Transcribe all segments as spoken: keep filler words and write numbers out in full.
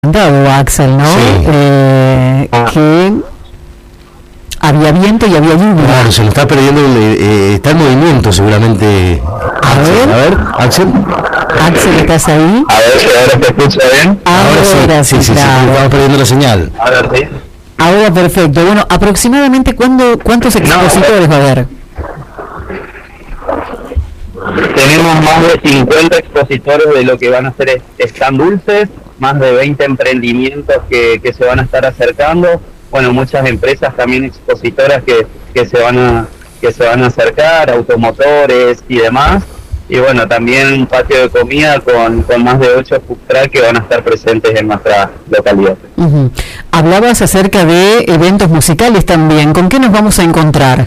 Dado Axel, ¿no? Sí. Eh, Ah. que había viento y había lluvia. Claro, se lo está perdiendo, el, eh, está en movimiento seguramente. A ver. A ver, Axel. Axel, ¿estás ahí? A ver si ahora se escucha bien. Ahora sí, sí, sí, sí, claro. estamos perdiendo la señal. A ver, sí. Ahora perfecto. Bueno, aproximadamente ¿cuándo, ¿cuántos expositores va a haber? Tenemos más de cincuenta expositores de lo que van a ser stand dulces, más de veinte emprendimientos que, que se van a estar acercando. Bueno, muchas empresas también expositoras que, que se van a que se van a acercar, automotores y demás. Y bueno, también un patio de comida con, con más de ocho food trucks que van a estar presentes en nuestra localidad. Uh-huh. Hablabas acerca de eventos musicales también. ¿Con qué nos vamos a encontrar?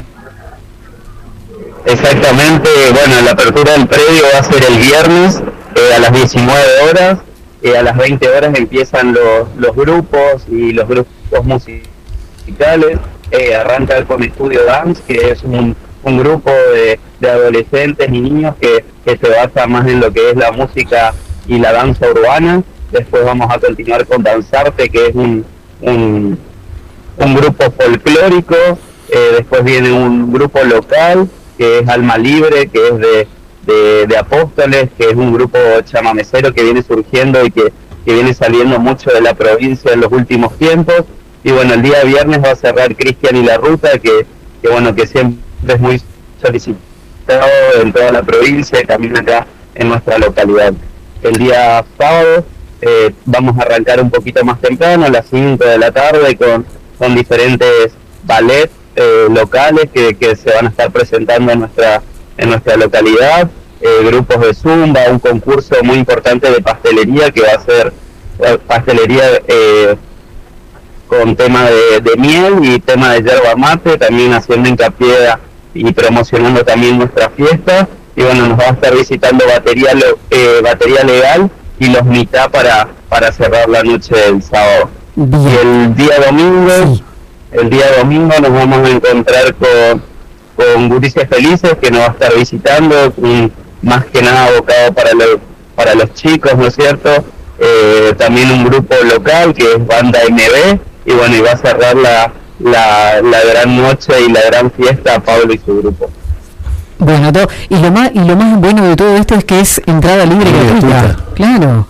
Exactamente, bueno, la apertura del predio va a ser el viernes eh, a las diecinueve horas, eh, a las veinte horas empiezan los, los grupos y los grupos musicales, eh, arranca con Estudio Dance, que es un, un grupo de, de adolescentes y niños que, que se basa más en lo que es la música y la danza urbana. Después vamos a continuar con Danzarte, que es un, un, un grupo folclórico, eh, después viene un grupo local, que es Alma Libre, que es de, de, de Apóstoles, que es un grupo chamamecero que viene surgiendo y que, que viene saliendo mucho de la provincia en los últimos tiempos. Y bueno, el día viernes va a cerrar Cristian y la Ruta, que, que bueno, que siempre es muy solicitado en toda la provincia y también acá en nuestra localidad. El día sábado eh, vamos a arrancar un poquito más temprano, a las cinco de la tarde, con, con diferentes ballets Eh, locales que, que se van a estar presentando en nuestra en nuestra localidad, eh, grupos de zumba, un concurso muy importante de pastelería que va a ser eh, pastelería eh, con tema de, de miel y tema de yerba mate, también haciendo hincapié y promocionando también nuestra fiesta. Y bueno, nos va a estar visitando batería eh, batería legal y los mitad para para cerrar la noche del sábado. Bien. Y el día domingo Sí. El día domingo nos vamos a encontrar con, con Gurises Felices, que nos va a estar visitando, un, más que nada abocado para, lo, para los chicos, ¿no es cierto? Eh, también un grupo local que es Banda M B, y bueno, y va a cerrar la, la, la gran noche y la gran fiesta a Pablo y su grupo. Bueno, to- y lo más y lo más bueno de todo esto es que es entrada libre y Libre, gratuita. gratuita. Claro.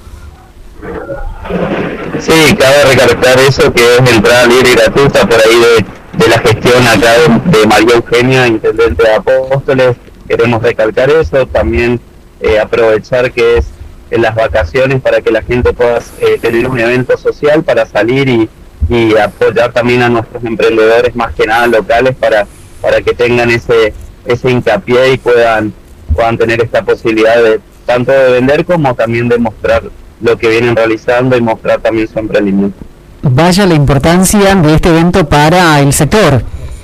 Sí, cabe recalcar eso, que es entrada libre y gratuita por ahí de, de la gestión acá de, de María Eugenia, intendente de Apóstoles. Queremos recalcar eso, también eh, aprovechar que es en las vacaciones para que la gente pueda eh, tener un evento social para salir y, y apoyar también a nuestros emprendedores, más que nada locales, para para que tengan ese ese hincapié y puedan puedan tener esta posibilidad de tanto de vender como también de mostrar lo que vienen realizando y mostrar también su emprendimiento. Vaya la importancia de este evento para el sector.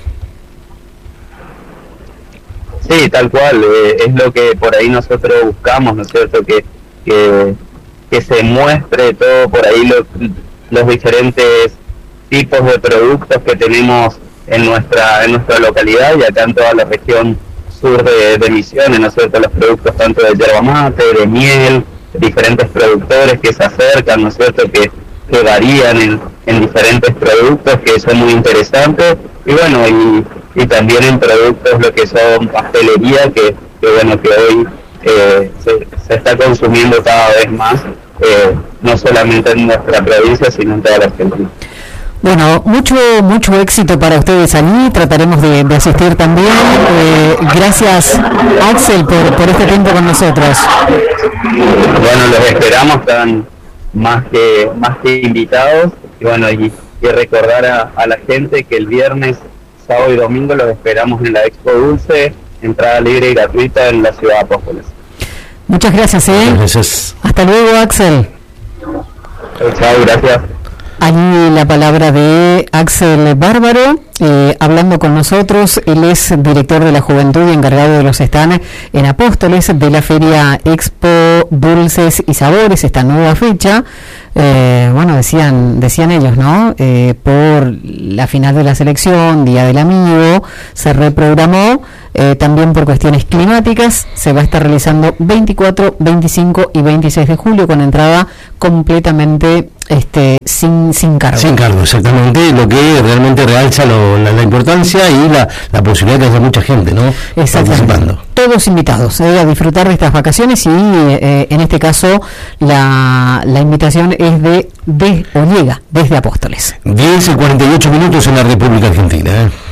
Sí, tal cual, eh, es lo que por ahí nosotros buscamos, ¿no es cierto? Que, que, que se muestre todo por ahí lo, los diferentes tipos de productos que tenemos en nuestra en nuestra localidad y acá en toda la región sur de, de Misiones, ¿no es cierto? Los productos tanto de yerba mate, de miel, diferentes productores que se acercan, ¿no es cierto?, que, que varían en, en diferentes productos que son muy interesantes, y bueno, y, y también en productos lo que son pastelería, que, que bueno, que hoy eh, se, se está consumiendo cada vez más, eh, no solamente en nuestra provincia, sino en toda la Argentina. Bueno, mucho mucho éxito para ustedes allí, trataremos de, de asistir también. Eh, gracias, Axel, por, por este tiempo con nosotros. Bueno, los esperamos, están más que más que invitados, y bueno, y, y recordar a, a la gente que el viernes, sábado y domingo los esperamos en la Expo Dulce, entrada libre y gratuita en la ciudad de Apóstoles. Muchas gracias, ¿eh? Gracias. Hasta luego, Axel. Chao, chao, gracias. Allí la palabra de Axel Bárbaro, eh, hablando con nosotros. Él es director de la Juventud y encargado de los stands en Apóstoles de la Feria Expo Dulces y Sabores, esta nueva fecha. Eh, bueno, decían decían ellos, ¿no? Eh, por la final de la selección, Día del Amigo, se reprogramó. Eh, también por cuestiones climáticas se va a estar realizando veinticuatro, veinticinco y veintiséis de julio con entrada completamente este, sin, sin cargo. Sin cargo, exactamente, lo que realmente realza lo, la, la importancia y la, la posibilidad de que haya mucha gente, ¿no? Participando. Todos invitados eh, a disfrutar de estas vacaciones y eh, en este caso la, la invitación es de, de o llega desde Apóstoles. diez y cuarenta y ocho minutos en la República Argentina, ¿eh?